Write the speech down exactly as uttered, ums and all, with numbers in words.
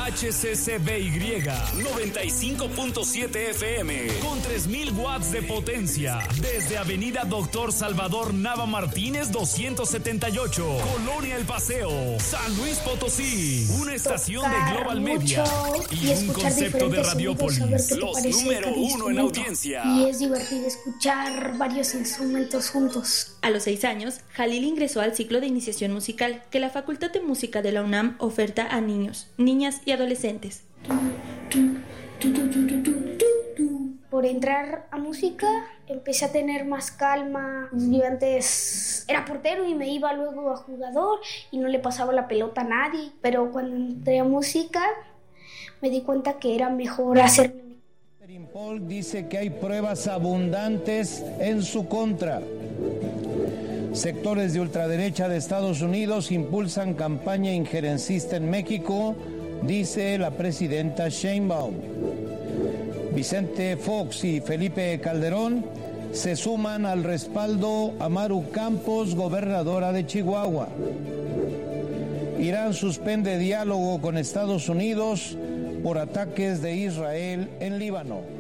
H C C B Y noventa y cinco punto siete F M con tres mil watts de potencia desde Avenida Doctor Salvador Nava Martínez doscientos setenta y ocho, Colonia El Paseo, San Luis Potosí. Una estación de Global Media y, y un concepto de Radiopolis. Los número uno en audiencia. Y es divertido escuchar varios instrumentos juntos. A los seis años, Jalil ingresó al ciclo de iniciación musical que la Facultad de Música de la UNAM oferta a niños, niñas y adolescentes. Por entrar a música empecé a tener más calma. Yo antes era portero y me iba luego a jugador y no le pasaba la pelota a nadie. Pero cuando entré a música me di cuenta que era mejor hacerlo. Interpol dice que hay pruebas abundantes en su contra. Sectores de ultraderecha de Estados Unidos impulsan campaña injerencista en México, dice la presidenta Sheinbaum. Vicente Fox y Felipe Calderón se suman al respaldo a Maru Campos, gobernadora de Chihuahua. Irán suspende diálogo con Estados Unidos por ataques de Israel en Líbano.